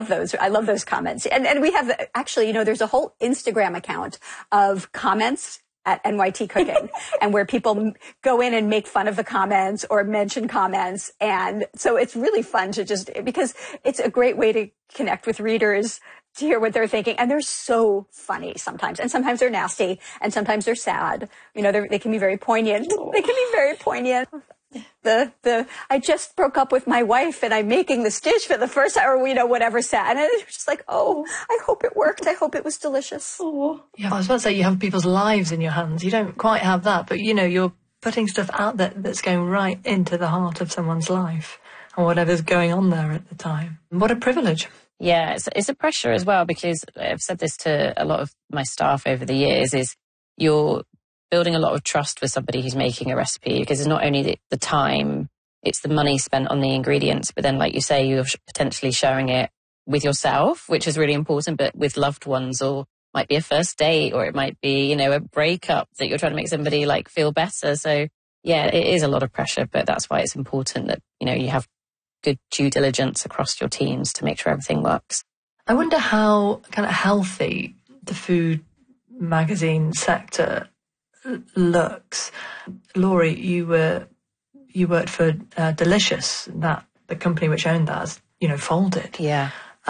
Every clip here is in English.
I love those comments. And we have actually, there's a whole Instagram account of comments at NYT Cooking and where people go in and make fun of the comments or mention comments. And so it's really fun to because it's a great way to connect with readers, to hear what they're thinking. And they're so funny sometimes. And sometimes they're nasty and sometimes they're sad. They can be very poignant. They can be very poignant. I just broke up with my wife and I'm making this dish for the first time, or, whatever sad. And it's just like, oh, I hope it worked. I hope it was delicious. Oh. Yeah, I was about to say you have people's lives in your hands. You don't quite have that, but, you're putting stuff out there that's going right into the heart of someone's life and whatever's going on there at the time. What a privilege. Yeah, it's a pressure as well, because I've said this to a lot of my staff over the years, is you're building a lot of trust with somebody who's making a recipe, because it's not only the time, it's the money spent on the ingredients, but then, like you say, you're potentially sharing it with yourself, which is really important, but with loved ones, or might be a first date, or it might be, a breakup that you're trying to make somebody feel better. So yeah, it is a lot of pressure, but that's why it's important that, you have good due diligence across your teams to make sure everything works. I wonder how kind of healthy the food magazine sector looks. Laurie, you worked for Delicious, that the company which owned that, folded. Yeah.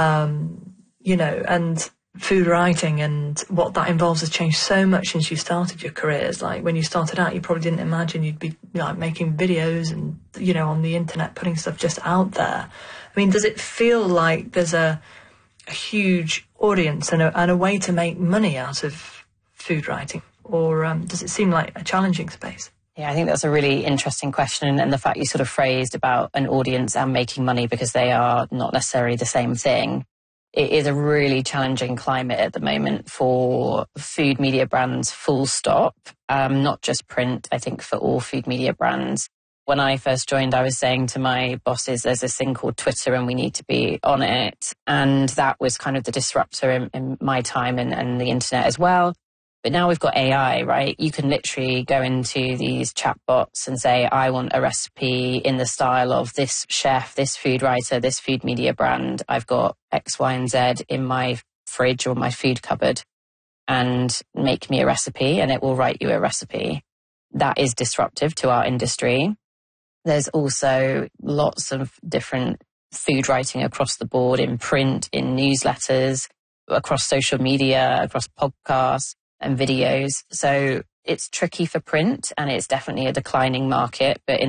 And food writing and what that involves has changed so much since you started your careers. Like when you started out, you probably didn't imagine you'd be making videos and, on the internet, putting stuff just out there. I mean, does it feel like there's a huge audience and a way to make money out of food writing? Or does it seem like a challenging space? Yeah, I think that's a really interesting question. And the fact you sort of phrased about an audience and making money, because they are not necessarily the same thing. It is a really challenging climate at the moment for food media brands, full stop, not just print, I think for all food media brands. When I first joined, I was saying to my bosses, there's this thing called Twitter and we need to be on it. And that was kind of the disruptor in my time and the internet as well. But now we've got AI, right? You can literally go into these chatbots and say, I want a recipe in the style of this chef, this food writer, this food media brand. I've got X, Y, and Z in my fridge or my food cupboard, and make me a recipe, and it will write you a recipe. That is disruptive to our industry. There's also lots of different food writing across the board, in print, in newsletters, across social media, across podcasts and videos. So it's tricky for print, and it's definitely a declining market, but in